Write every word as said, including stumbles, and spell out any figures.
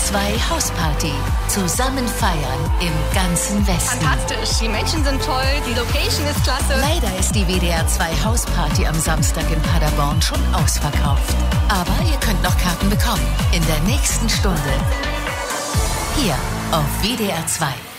zwei Hausparty. Zusammen feiern im ganzen Westen. Fantastisch, die Menschen sind toll, die Location ist klasse. Leider ist die W D R zwei Hausparty am Samstag in Paderborn schon ausverkauft. Aber ihr könnt noch Karten bekommen in der nächsten Stunde. Hier auf W D R zwei.